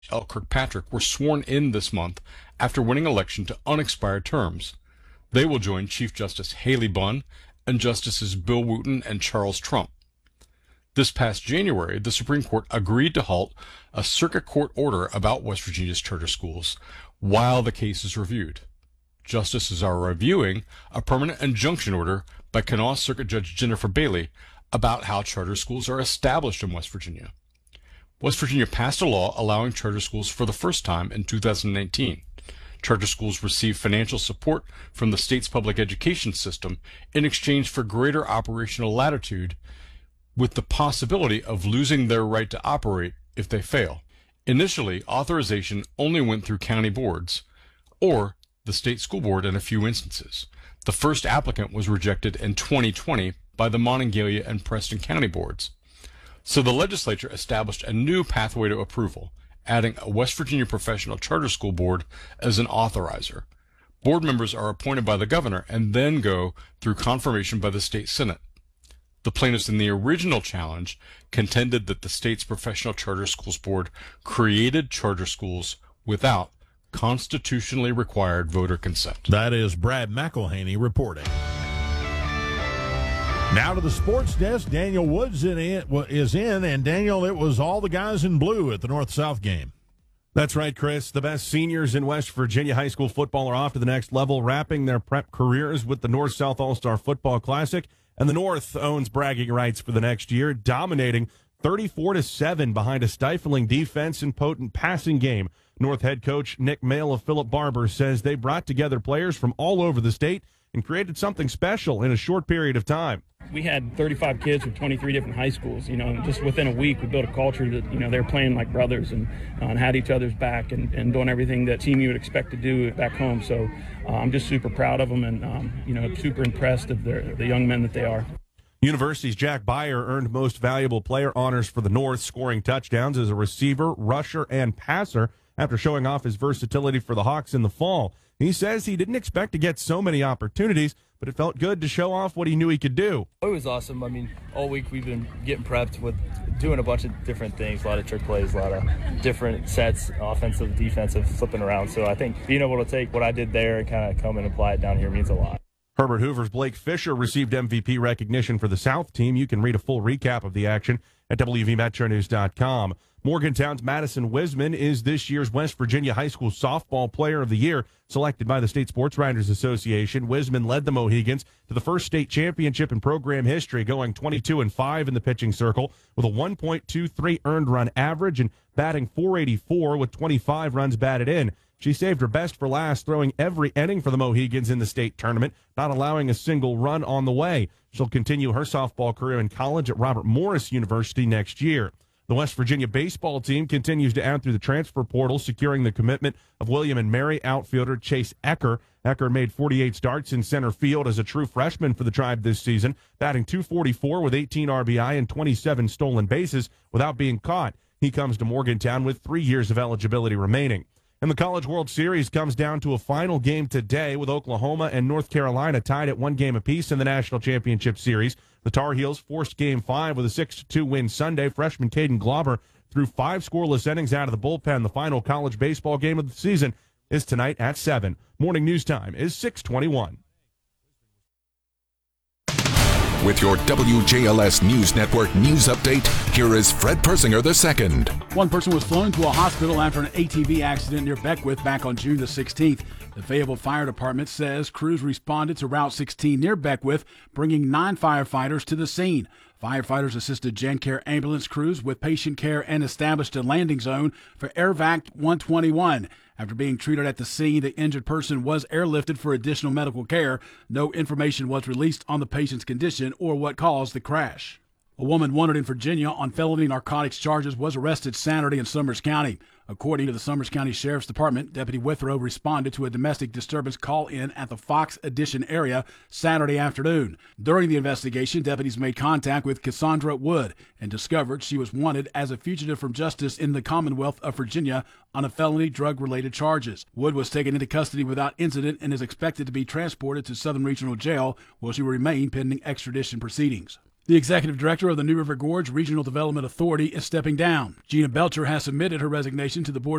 L. Kirkpatrick were sworn in this month after winning election to unexpired terms. They will join Chief Justice Haley Bunn and Justices Bill Wooten and Charles Trump. This past January, the Supreme Court agreed to halt a circuit court order about West Virginia's charter schools while the case is reviewed. Justices are reviewing a permanent injunction order by Kanawha Circuit Judge Jennifer Bailey about how charter schools are established in West Virginia. West Virginia passed a law allowing charter schools for the first time in 2019. Charter schools receive financial support from the state's public education system in exchange for greater operational latitude, with the possibility of losing their right to operate if they fail. Initially, authorization only went through county boards, or the state school board in a few instances. The first applicant was rejected in 2020 by the Monongalia and Preston County boards. So the legislature established a new pathway to approval, adding a West Virginia Professional Charter School Board as an authorizer. Board members are appointed by the governor and then go through confirmation by the state senate. The plaintiffs in the original challenge contended that the state's Professional Charter Schools Board created charter schools without constitutionally required voter consent. That is Brad McElhaney reporting. Now to the sports desk. Daniel Woods is in, and Daniel, it was all the guys in blue at the North-South game. That's right, Chris. The best seniors in West Virginia high school football are off to the next level, wrapping their prep careers with the North-South All-Star Football Classic. And the North owns bragging rights for the next year, dominating 34-7 behind a stifling defense and potent passing game. North head coach Nick Mail of Philip Barber says they brought together players from all over the state and created something special in a short period of time. We had 35 kids from 23 different high schools. And just within a week, we built a culture that, they're playing like brothers and had each other's back and doing everything that team you would expect to do back home. So I'm just super proud of them and, super impressed of the young men that they are. University's Jack Byer earned Most Valuable Player honors for the North, scoring touchdowns as a receiver, rusher, and passer after showing off his versatility for the Hawks in the fall. He says he didn't expect to get so many opportunities, but it felt good to show off what he knew he could do. It was awesome. All week we've been getting prepped with doing a bunch of different things, a lot of trick plays, a lot of different sets, offensive, defensive, flipping around. So I think being able to take what I did there and kind of come and apply it down here means a lot. Herbert Hoover's Blake Fisher received MVP recognition for the South team. You can read a full recap of the action at WVMetroNews.com. Morgantown's Madison Wisman is this year's West Virginia High School Softball Player of the Year, selected by the State Sports Writers Association. Wisman led the Mohegans to the first state championship in program history, going 22-5 in the pitching circle with a 1.23 earned run average and batting .484 with 25 runs batted in. She saved her best for last, throwing every inning for the Mohegans in the state tournament, not allowing a single run on the way. She'll continue her softball career in college at Robert Morris University next year. The West Virginia baseball team continues to add through the transfer portal, securing the commitment of William and Mary outfielder Chase Ecker. Ecker made 48 starts in center field as a true freshman for the Tribe this season, batting .244 with 18 RBI and 27 stolen bases without being caught. He comes to Morgantown with 3 years of eligibility remaining. And the College World Series comes down to a final game today with Oklahoma and North Carolina tied at 1 game apiece in the National Championship Series. The Tar Heels forced Game 5 with a 6-2 win Sunday. Freshman Caden Glauber threw 5 scoreless innings out of the bullpen. The final college baseball game of the season is tonight at 7. Morning news time is 6:21. With your WJLS News Network news update, here is Fred Persinger II. One person was flown to a hospital after an ATV accident near Beckwith back on June the 16th. The Fayetteville Fire Department says crews responded to Route 16 near Beckwith, bringing 9 firefighters to the scene. Firefighters assisted GenCare ambulance crews with patient care and established a landing zone for AirVac 121. After being treated at the scene, the injured person was airlifted for additional medical care. No information was released on the patient's condition or what caused the crash. A woman wanted in Virginia on felony narcotics charges was arrested Saturday in Summers County. According to the Summers County Sheriff's Department, Deputy Withrow responded to a domestic disturbance call-in at the Fox Addition area Saturday afternoon. During the investigation, deputies made contact with Cassandra Wood and discovered she was wanted as a fugitive from justice in the Commonwealth of Virginia on a felony drug-related charges. Wood was taken into custody without incident and is expected to be transported to Southern Regional Jail, where she will remain pending extradition proceedings. The executive director of the New River Gorge Regional Development Authority is stepping down. Gina Belcher has submitted her resignation to the Board